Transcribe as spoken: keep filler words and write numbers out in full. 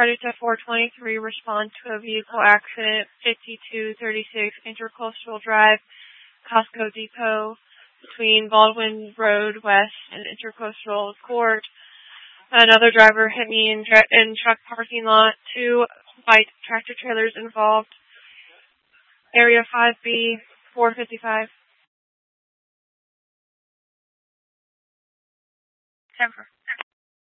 Predator four twenty-three respond to a vehicle accident, fifty-two thirty-six Intercoastal Drive, Costco Depot, between Baldwin Road West and Intercoastal Court. Another driver hit me in, tra- in truck parking lot. Two white tractor trailers involved. Area five B, four fifty-five. Denver.